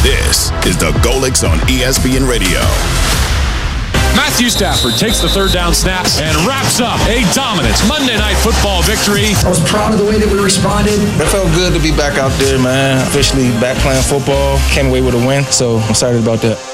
This is the Golics on ESPN Radio. Matthew Stafford takes the third down snap and wraps up a dominant Monday Night Football victory. I was proud of the way that we responded. It felt good to be back out there, man. Officially back playing football. Came away with a win, so I'm excited about that.